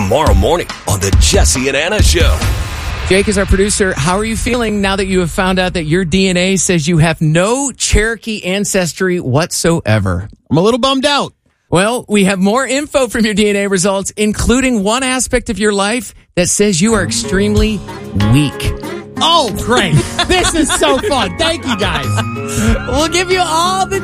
tomorrow morning on the Jesse and Anna Show. Jake is our producer. How are you feeling now that you have found out that your DNA says you have no Cherokee ancestry whatsoever? I'm a little bummed out. Well, we have more info from your DNA results, including one aspect of your life that says you are extremely weak. Oh, great. This is so fun. Thank you, guys. We'll give you all the